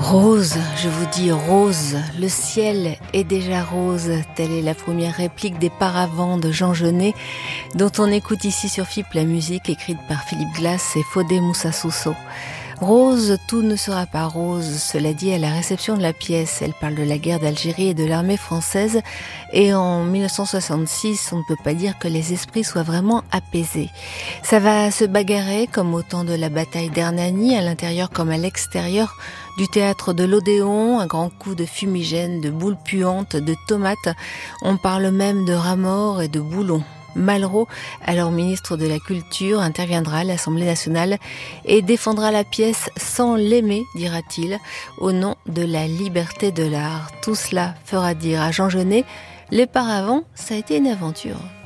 Rose, je vous dis rose, le ciel est déjà rose, telle est la première réplique des Paravents de Jean Genet, dont on écoute ici sur FIP la musique écrite par Philippe Glass et Fodé Moussa Sousso. Rose, tout ne sera pas rose, cela dit à la réception de la pièce. Elle parle de la guerre d'Algérie et de l'armée française. Et en 1966, on ne peut pas dire que les esprits soient vraiment apaisés. Ça va se bagarrer comme au temps de la bataille d'Hernani, à l'intérieur comme à l'extérieur du théâtre de l'Odéon, un grand coup de fumigène, de boules puantes, de tomates. On parle même de rats morts et de boulons. Malraux, alors ministre de la Culture, interviendra à l'Assemblée nationale et défendra la pièce sans l'aimer, dira-t-il, au nom de la liberté de l'art. Tout cela fera dire à Jean Genet, les Paravents, ça a été une aventure.